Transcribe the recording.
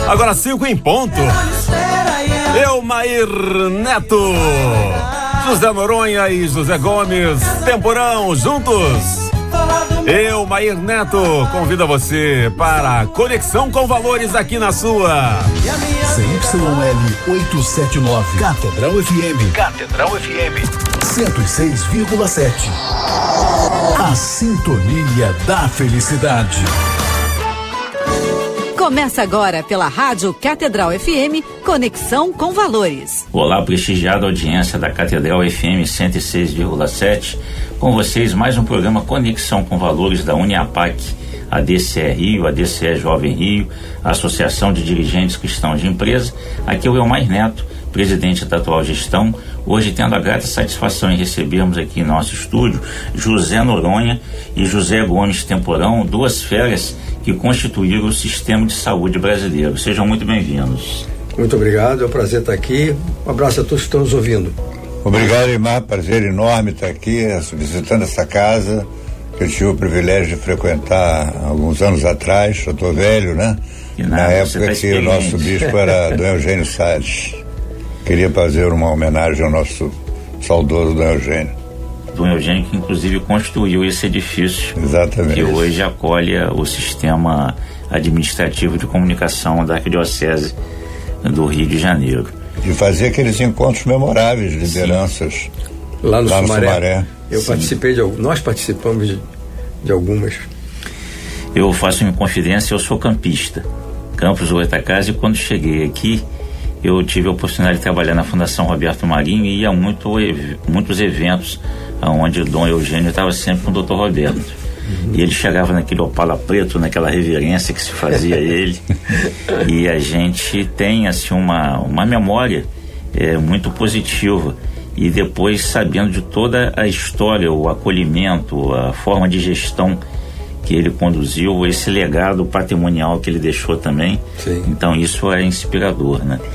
Agora 5 em ponto. Elmair Neto, José Noronha e José Gomes, Temporão juntos. Elmair Neto convida você para a Conexão com Valores aqui na sua CYL 879, Catedral FM. Catedral FM 106,7. A sintonia da felicidade. Começa agora pela Rádio Catedral FM, Conexão com Valores. Olá, prestigiada audiência da Catedral FM 106,7. Com vocês, mais um programa Conexão com Valores da Uniapac, a DCE Rio, a DCE Jovem Rio, a Associação de Dirigentes Cristãos de Empresa. Aqui é o Elmair Neto, presidente da atual gestão. Hoje tendo a grata satisfação em recebermos aqui em nosso estúdio José Noronha e José Gomes Temporão, duas feras que constituíram o sistema de saúde brasileiro. Sejam muito bem-vindos. Muito obrigado, é um prazer estar aqui. Um abraço a todos que estão nos ouvindo. Obrigado, Elmar, prazer enorme estar aqui, visitando essa casa que eu tive o privilégio de frequentar alguns anos atrás. Eu estou velho, né? Na época que o nosso bispo era Dom Eugênio Salles. Queria fazer uma homenagem ao nosso saudoso Dom Eugênio. Dom Eugênio, que inclusive construiu esse edifício. Exatamente. Que hoje acolhe o sistema administrativo de comunicação da Arquidiocese do Rio de Janeiro. E fazer aqueles encontros memoráveis de lideranças. Sim. Lá no Sumaré. Eu Sim. participei nós participamos de algumas. Eu faço uma confidência, eu sou campista, Campos do Goytacazes, e quando cheguei aqui, eu tive a oportunidade de trabalhar na Fundação Roberto Marinho e ia a muitos eventos onde o Dom Eugênio estava sempre com o Dr. Roberto. E ele chegava naquele Opala preto, naquela reverência que se fazia a ele. E a gente tem assim uma memória muito positiva. E depois, sabendo de toda a história, o acolhimento, a forma de gestão que ele conduziu, esse legado patrimonial que ele deixou também. Sim. Então isso é inspirador, né?